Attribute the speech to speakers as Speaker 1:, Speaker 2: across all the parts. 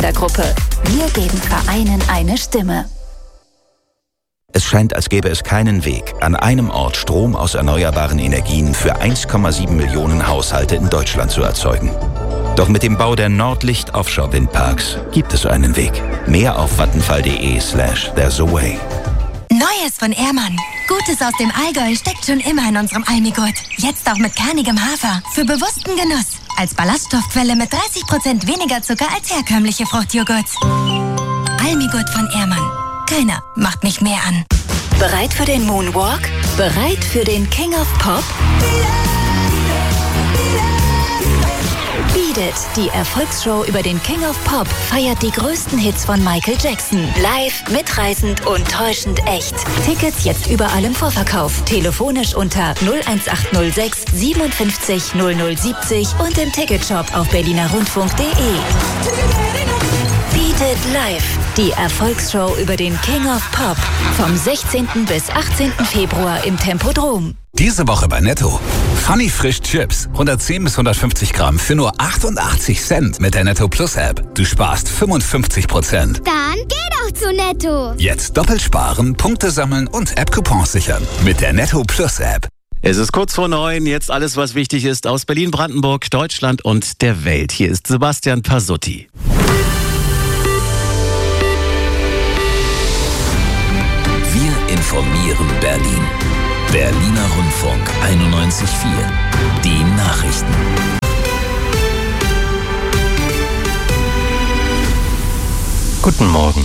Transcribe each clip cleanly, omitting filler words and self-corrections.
Speaker 1: Töchtergruppe. Wir geben Vereinen eine Stimme.
Speaker 2: Es scheint, als gäbe es keinen Weg, an einem Ort Strom aus erneuerbaren Energien für 1,7 Millionen Haushalte in Deutschland zu erzeugen. Doch mit dem Bau der Nordlicht Offshore Windparks gibt es einen Weg. Mehr auf vattenfall.de/there's a way.
Speaker 3: Neues von Ehrmann. Gutes aus dem Allgäu steckt schon immer in unserem Almigurt. Jetzt auch mit kernigem Hafer. Für bewussten Genuss. Als Ballaststoffquelle mit 30% weniger Zucker als herkömmliche Fruchtjoghurts. Almigurt von Ehrmann. Keiner macht mich mehr an.
Speaker 1: Bereit für den Moonwalk? Bereit für den King of Pop? Beat It, die Erfolgsshow über den King of Pop, feiert die größten Hits von Michael Jackson. Live, mitreißend und täuschend echt. Tickets jetzt überall im Vorverkauf. Telefonisch unter 01806 57 0070 und im Ticketshop auf berlinerrundfunk.de. Beat It Live, die Erfolgsshow über den King of Pop. Vom 16. bis 18. Februar im Tempodrom.
Speaker 4: Diese Woche bei Netto. Funny Frisch Chips. 110 bis 150 Gramm für nur 88 Cent mit der Netto Plus App. Du sparst 55%.
Speaker 5: Dann geh doch zu Netto.
Speaker 4: Jetzt doppelt sparen, Punkte sammeln und App-Coupons sichern. Mit der Netto Plus App.
Speaker 6: Es ist kurz vor 9, jetzt alles, was wichtig ist aus Berlin, Brandenburg, Deutschland und der Welt. Hier ist Sebastian Pasutti.
Speaker 7: Wir informieren Berlin. Berliner Rundfunk 91.4. Die Nachrichten.
Speaker 8: Guten Morgen.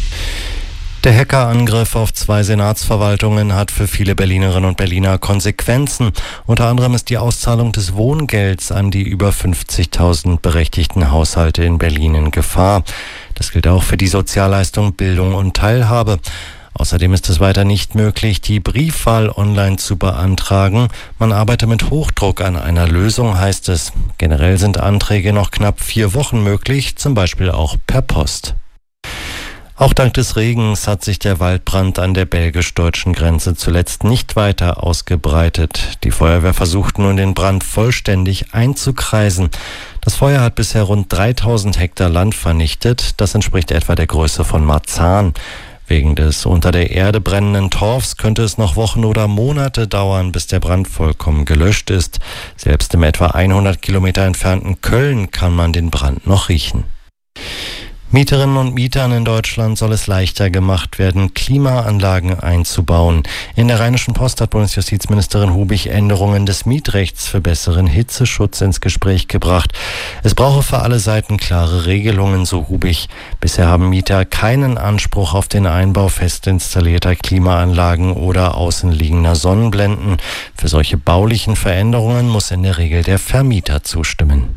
Speaker 8: Der Hackerangriff auf 2 Senatsverwaltungen hat für viele Berlinerinnen und Berliner Konsequenzen. Unter anderem ist die Auszahlung des Wohngelds an die über 50.000 berechtigten Haushalte in Berlin in Gefahr. Das gilt auch für die Sozialleistung Bildung und Teilhabe. Außerdem ist es weiter nicht möglich, die Briefwahl online zu beantragen. Man arbeite mit Hochdruck an einer Lösung, heißt es. Generell sind Anträge noch knapp 4 Wochen möglich, zum Beispiel auch per Post. Auch dank des Regens hat sich der Waldbrand an der belgisch-deutschen Grenze zuletzt nicht weiter ausgebreitet. Die Feuerwehr versucht nun, den Brand vollständig einzukreisen. Das Feuer hat bisher rund 3000 Hektar Land vernichtet. Das entspricht etwa der Größe von Marzahn. Wegen des unter der Erde brennenden Torfs könnte es noch Wochen oder Monate dauern, bis der Brand vollkommen gelöscht ist. Selbst im etwa 100 Kilometer entfernten Köln kann man den Brand noch riechen. Mieterinnen und Mietern in Deutschland soll es leichter gemacht werden, Klimaanlagen einzubauen. In der Rheinischen Post hat Bundesjustizministerin Hubig Änderungen des Mietrechts für besseren Hitzeschutz ins Gespräch gebracht. Es brauche für alle Seiten klare Regelungen, so Hubig. Bisher haben Mieter keinen Anspruch auf den Einbau fest installierter Klimaanlagen oder außenliegender Sonnenblenden. Für solche baulichen Veränderungen muss in der Regel der Vermieter zustimmen.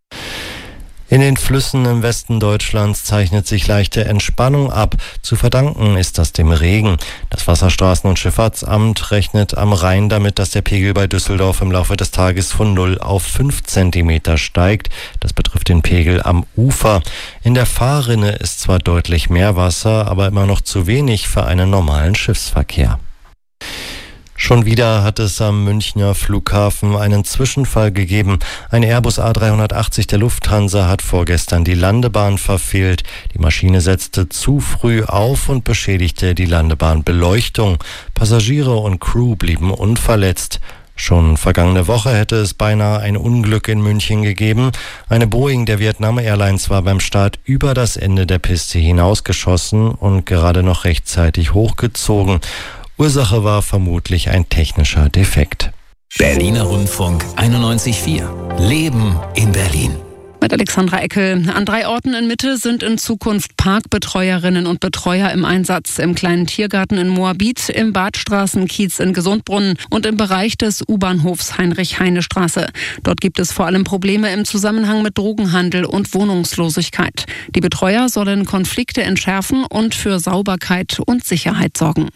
Speaker 8: In den Flüssen im Westen Deutschlands zeichnet sich leichte Entspannung ab. Zu verdanken ist das dem Regen. Das Wasserstraßen- und Schifffahrtsamt rechnet am Rhein damit, dass der Pegel bei Düsseldorf im Laufe des Tages von 0 auf 5 Zentimeter steigt. Das betrifft den Pegel am Ufer. In der Fahrrinne ist zwar deutlich mehr Wasser, aber immer noch zu wenig für einen normalen Schiffsverkehr. Schon wieder hat es am Münchner Flughafen einen Zwischenfall gegeben. Ein Airbus A380 der Lufthansa hat vorgestern die Landebahn verfehlt. Die Maschine setzte zu früh auf und beschädigte die Landebahnbeleuchtung. Passagiere und Crew blieben unverletzt. Schon vergangene Woche hätte es beinahe ein Unglück in München gegeben. Eine Boeing der Vietnam Airlines war beim Start über das Ende der Piste hinausgeschossen und gerade noch rechtzeitig hochgezogen. Ursache war vermutlich ein technischer Defekt.
Speaker 7: Berliner Rundfunk 91.4. Leben in Berlin.
Speaker 9: Mit Alexandra Eckel. An 3 Orten in Mitte sind in Zukunft Parkbetreuerinnen und Betreuer im Einsatz. Im kleinen Tiergarten in Moabit, im Badstraßenkiez in Gesundbrunnen und im Bereich des U-Bahnhofs Heinrich-Heine-Straße. Dort gibt es vor allem Probleme im Zusammenhang mit Drogenhandel und Wohnungslosigkeit. Die Betreuer sollen Konflikte entschärfen und für Sauberkeit und Sicherheit sorgen.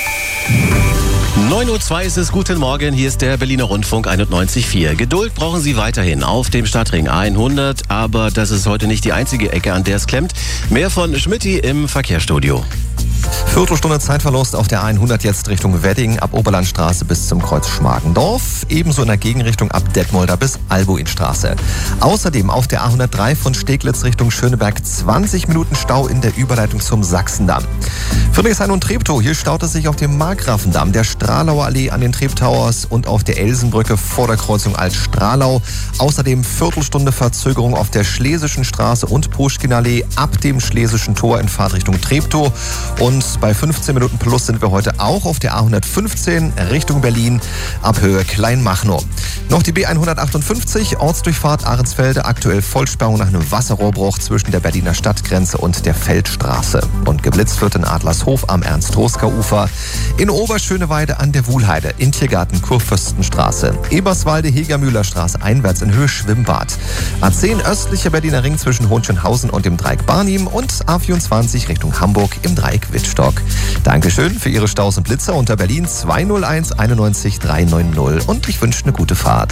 Speaker 6: 9.02 Uhr ist es. Guten Morgen, hier ist der Berliner Rundfunk 91.4. Geduld brauchen Sie weiterhin auf dem Stadtring A100, aber das ist heute nicht die einzige Ecke, an der es klemmt. Mehr von Schmidti im Verkehrsstudio.
Speaker 10: Viertelstunde Zeitverlust auf der 100 jetzt Richtung Wedding ab Oberlandstraße bis zum Kreuz Schmargendorf. Ebenso in der Gegenrichtung ab Detmolder bis Albuinstraße. Außerdem auf der A103 von Steglitz Richtung Schöneberg 20 Minuten Stau in der Überleitung zum Sachsendamm. Friedrichshain und Treptow, hier staut es sich auf dem Markgrafendamm, der Stralauer Allee an den Treptowers und auf der Elsenbrücke vor der Kreuzung Alt-Stralau. Außerdem Viertelstunde Verzögerung auf der Schlesischen Straße und Puschkinallee ab dem Schlesischen Tor in Fahrtrichtung Treptow. Und bei 15 Minuten plus sind wir heute auch auf der A115 Richtung Berlin ab Höhe Kleinmachnow. Noch die B158 Ortsdurchfahrt Ahrensfelde, aktuell Vollsperrung nach einem Wasserrohrbruch zwischen der Berliner Stadtgrenze und der Feldstraße. Und geblitzt wird in Adlershof am Ernst-Roska-Ufer, in Oberschöneweide an der Wuhlheide, in Tiergarten Kurfürstenstraße, Eberswalde Hegermühlerstraße einwärts in Höhe Schwimmbad, A10 östlicher Berliner Ring zwischen Hohenschönhausen und dem Dreieck Barnim und A24 Richtung Hamburg im Dreieck Wittstock. Dankeschön für Ihre Staus und Blitzer unter Berlin 201 91 390 und ich wünsche eine gute Fahrt.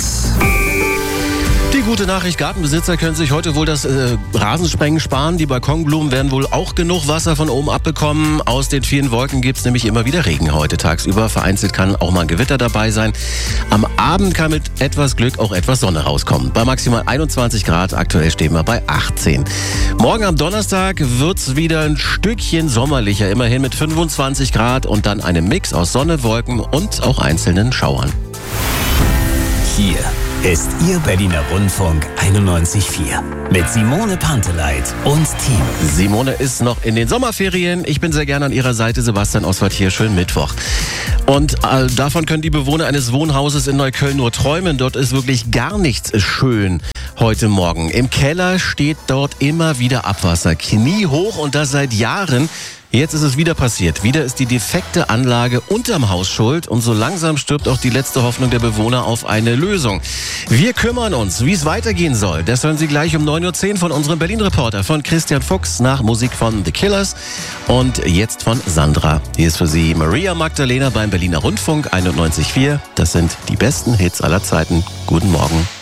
Speaker 6: Die gute Nachricht, Gartenbesitzer können sich heute wohl das Rasensprengen sparen. Die Balkonblumen werden wohl auch genug Wasser von oben abbekommen. Aus den vielen Wolken gibt es nämlich immer wieder Regen heute tagsüber. Vereinzelt kann auch mal ein Gewitter dabei sein. Am Abend kann mit etwas Glück auch etwas Sonne rauskommen. Bei maximal 21 Grad, aktuell stehen wir bei 18. Morgen am Donnerstag wird es wieder ein Stückchen sommerlicher. Immerhin mit 25 Grad und dann einem Mix aus Sonne, Wolken und auch einzelnen Schauern.
Speaker 7: Hier ist Ihr Berliner Rundfunk 91.4 mit Simone Panteleit und Team.
Speaker 6: Simone ist noch in den Sommerferien. Ich bin sehr gerne an ihrer Seite. Sebastian Oswald hier. Schönen Mittwoch. Und davon können die Bewohner eines Wohnhauses in Neukölln nur träumen. Dort ist wirklich gar nichts schön heute Morgen. Im Keller steht dort immer wieder Abwasser. Kniehoch und das seit Jahren. Jetzt ist es wieder passiert. Wieder ist die defekte Anlage unterm Haus schuld und so langsam stirbt auch die letzte Hoffnung der Bewohner auf eine Lösung. Wir kümmern uns, wie es weitergehen soll. Das hören Sie gleich um 9.10 Uhr von unserem Berlin-Reporter, von Christian Fuchs, nach Musik von The Killers und jetzt von Sandra. Hier ist für Sie Maria Magdalena beim Berliner Rundfunk 91.4. Das sind die besten Hits aller Zeiten. Guten Morgen.